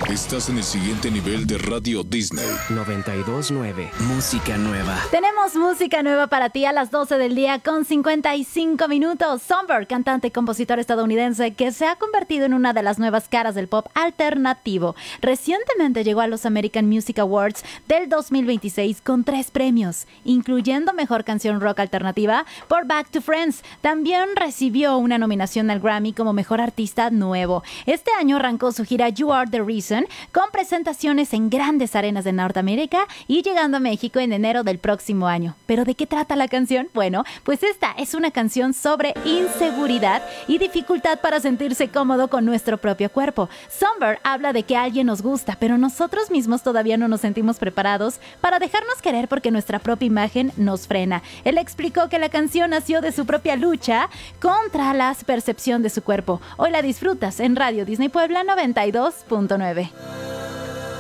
Estás en el siguiente nivel de Radio Disney. 92.9. Música nueva. Tenemos música nueva para ti a las 12 del día con 55 minutos. Songbird, cantante y compositor estadounidense que se ha convertido en una de las nuevas caras del pop alternativo. Recientemente llegó a los American Music Awards del 2026 con 3 premios, incluyendo Mejor Canción Rock Alternativa por Back to Friends. También recibió una nominación al Grammy como Mejor Artista Nuevo. Este año arrancó su gira You Are the Reason, con presentaciones en grandes arenas de Norteamérica y llegando a México en enero del próximo año. ¿Pero de qué trata la canción? Bueno, pues esta es una canción sobre inseguridad y dificultad para sentirse cómodo con nuestro propio cuerpo. Songbird habla de que alguien nos gusta, pero nosotros mismos todavía no nos sentimos preparados para dejarnos querer porque nuestra propia imagen nos frena. Él explicó que la canción nació de su propia lucha contra la percepción de su cuerpo. Hoy la disfrutas en Radio Disney Puebla 92.9.